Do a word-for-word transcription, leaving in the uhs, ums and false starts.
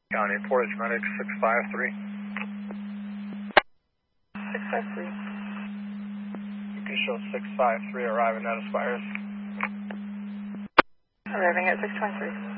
County Portage Medic six five three. six five three. You can show six five three arriving at Aspires. Arriving at six twenty-three.